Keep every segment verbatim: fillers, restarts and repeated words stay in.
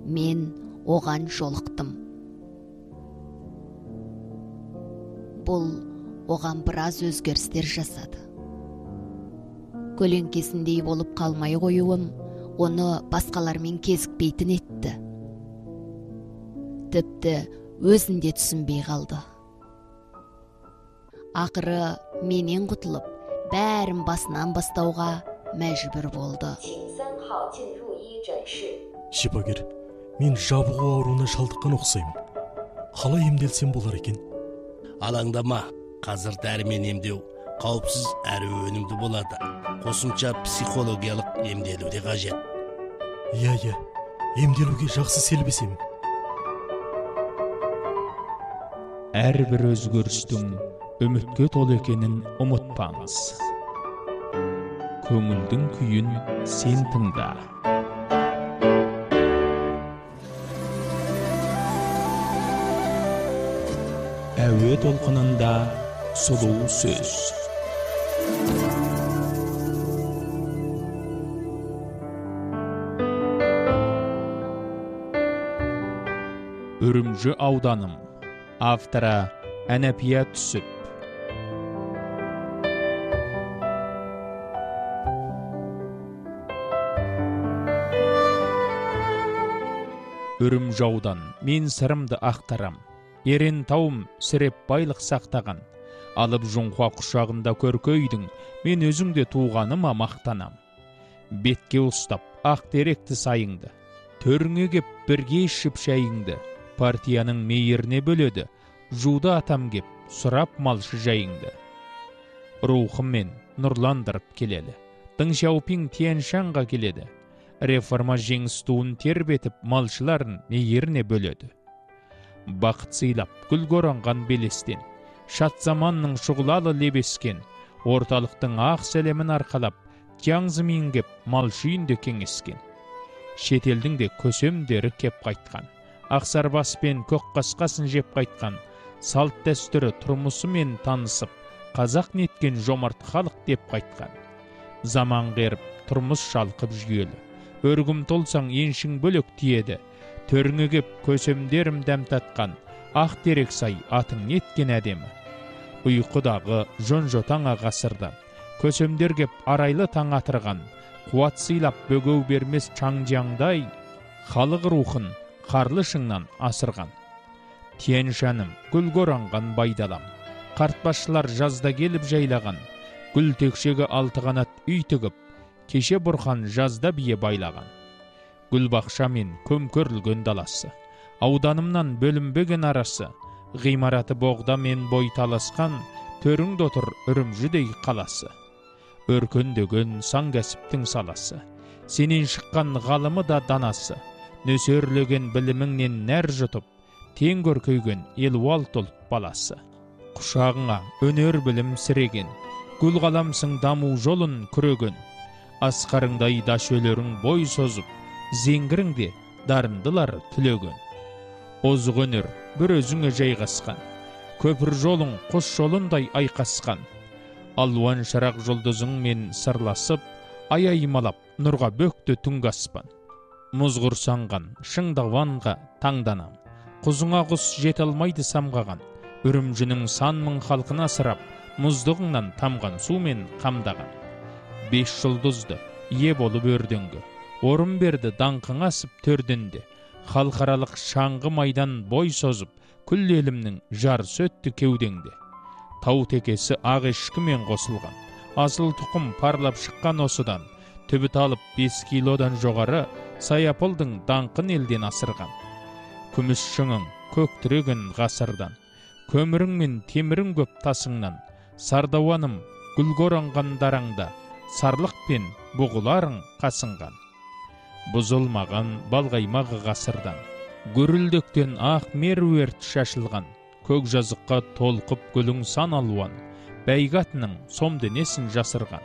мен оған жолықтым. Бұл оған біраз өзгерістер жасады. Көлеңкесіндей болып қалмай қоюым оны басқалармен кезікпейтін етті. Тіпті өзінде түсінбей қалды. Ақыры менен құтылып, бәрін басынан бастауға мәжбүр болды. Шипагер, мен жабығу ауруына шалдыққан ұқсаймын. Қалай емделсем болар екен? Алаңдама, қазір дәрімен емдеу қауіпсіз әрі өнімді болады. Қосымша психологиялық емделу де қажет. Иә, иә, емделуге жақсы селбесем. Әрбір өзгерістің үмітке толы екенін ұмытпаңыз. Көңілдің күйін сен тыңда. Әуе толқынында сұлу сөз. Үрімжі ауданым. Авторы Әнәпия Түсіп. Үрімжі аудан, мен сырымды ақтарам. Ерен тауым сіреп байлық сақтаған. Алып жұңқуа құшағында көркөйдің, мен өзіңде туғаныма мақтанам. Бетке ұстап, ақ теректі сайыңды. Төріңе кеп бірге ішіп шайыңды. Партияның мейіріне бөледі, жуды атам кеп, сұрап малшы жайыңды. Рухыммен нұрландырып келелі, Дың Шаупин Тяньшанға келеді. Реформа жеңіс туын тербетіп, малшыларын мейіріне бөледі. Бақыт сыйлап, гүл оранған белестен, шат заманның шұғылалы лебескен, орталықтың ақ сәлемін арқалап, Тяньзымин кеп, малшы үйінде кеңескен. Шетелдің де көсемдері кеп қайтқан. Ақсарбас пен көк қасқасын жеп қайтқан, салт дәстүрі тұрмысымен танысып, қазақ неткен жомарт халық деп қайтқан. Заман қеріп, тұрмыс шалқып жүйелі, өргім толсаң еншің бөлек тиеді, төріңе кеп көсемдерім дәм татқан, ақ терек сай атың неткен әдемі. Ұйқыдағы жон жотаңа ғасырдан, көсемдер кеп арайлы таң атырған, қуат сыйлап бөгеу бермес чаңжаңдай, халық рухын қарлы шыңнан асырған. Тяньшаным гүл оранған байдалам, қартбашылар жазда келіп жайлаған, гүл текшегі алты қанат үй тігіп, кеше бұрхан жазда бие байлаған. Гүл бақша мен көмкөрілген даласы, ауданымнан бөлінбеген арасы, ғимараты боғда мен бой таласқан, төріңді отыр Үрімжідей қаласы. Өркендеген сан кәсіптің саласы, сенен шыққан ғалымы да данасы, нөсерлеген біліміңнен нәр жұтып, тең көркейген елуал толып баласы. Құшағыңа өнер білім сіреген, гүл қаламсың даму жолын күреген, асқарыңдай дашөлерің бой созып, зеңгіріңде дарындылар түлеген. Озық өнер бір өзіңе жайғасқан, көпір жолың құс жолындай айқасқан, алуан шырақ жұлдызыңмен сырласып, ай аймалап нұрға бөкті түнгі аспан. Мұз құрсанған шыңдаванға таңданам, құзыңа құс жете алмайды самғаған, Үрімжінің сан мың халқына сырап, мұздығыңнан тамған сумен қамдаған. Бес жұлдызды ие болып өрдіңгі, орын берді даңқың асып төрдінде, халықаралық шаңғы майдан бой созып, күл елімнің жарысы өтті кеудеңде. Тау текесі ақ ешкімен қосылған, асыл тұқым парлап шыққан осыдан, түбіт алып бес килодан жоғары, Саяпылдың даңқын елден асырған. Күміс шыңың көктіреген ғасырдан, көмірің мен темірің көп тасыңнан, сардауаным гүл оранған дараңда, сарлық пен бұғыларың қасынған. Бұзылмаған балғаймағы ғасырдан, гүрілдіктен ақ меруерт шашылған, көк жазыққа толқып гүлің сан алуан, бәйгатының сомденесін жасырған.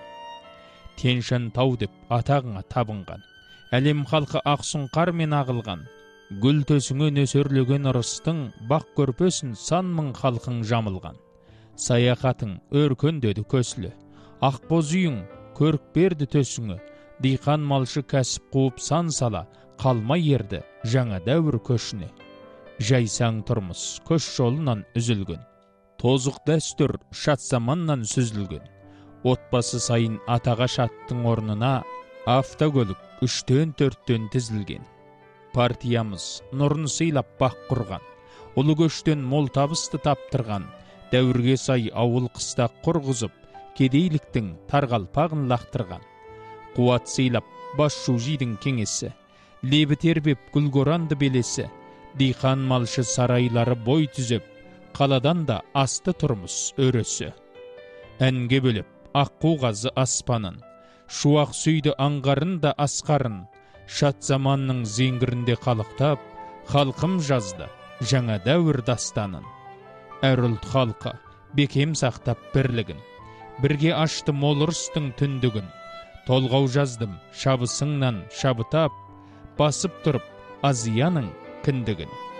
Тяньшан тау деп атағыңа табынған, әлем халқы ақсұңқар мен ағылған, гүл төсіңе нөсерлеген ұрыстың бақ көрпесін сан мың халқың жамылған. Саяхатың өркөндеді көсілі, ақ боз үйің көрік берді төсіңі, Дийқан малшы кәсіп қуып сан сала, қалмай ерді жаңа дәуір көшіне. Жайсаң тұрмыс көш жолынан үзілген, тозық дәстүр шат заманнан сүзілген. Отбасы сайын атаға шаттың орнына автокөлік үштен төрттен тізілген. Партиямыз нұрын сыйлап бақ құрған, ұлы көштен мол табысты таптырған, дәуірге сай ауыл қыстақ құрғызып, кедейліктің тарғалпағын лақтырған. Қуат сыйлап бас жужидің кеңесі, лебі тербеп гүлгоранды белесі, дийқан малшы сарайлары бой түзеп, қаладан да асты тұрмыс өресі. Әнге бөліп аққу қазы аспанын, шуақ сүйді аңғарын да асқарын, шат заманның зеңгірінде қалықтап, халқым жазды жаңа дәуір дастанын. Әр ұлт халқы бекем сақтап бірлігін, бірге ашты мол ырыстың түндігін. Толғау жаздым шабысыңнан шабытап, басып тұрып азияның кіндігін.